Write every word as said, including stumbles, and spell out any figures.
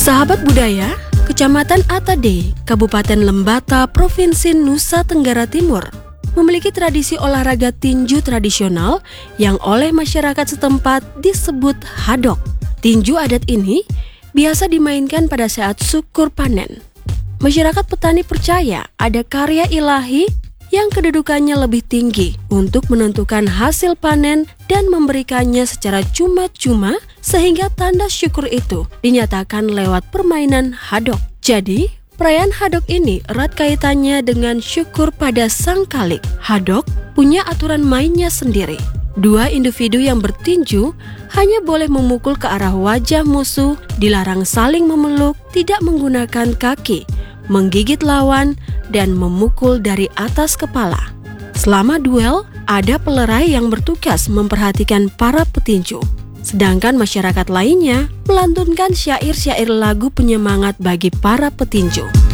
Sahabat budaya, Kecamatan Atade, Kabupaten Lembata, Provinsi Nusa Tenggara Timur, memiliki tradisi olahraga tinju tradisional yang oleh masyarakat setempat disebut hadok. Tinju adat ini biasa dimainkan pada saat syukur panen. Masyarakat petani percaya ada karya ilahi yang kedudukannya lebih tinggi untuk menentukan hasil panen dan memberikannya secara cuma-cuma, sehingga tanda syukur itu dinyatakan lewat permainan hadok. Jadi, perayaan hadok ini erat kaitannya dengan syukur pada sang Khalik. Hadok punya aturan mainnya sendiri. Dua individu yang bertinju hanya boleh memukul ke arah wajah musuh, dilarang saling memeluk, tidak menggunakan kaki, menggigit lawan, dan memukul dari atas kepala. Selama duel, ada pelerai yang bertugas memperhatikan para petinju. Sedangkan masyarakat lainnya melantunkan syair-syair lagu penyemangat bagi para petinju.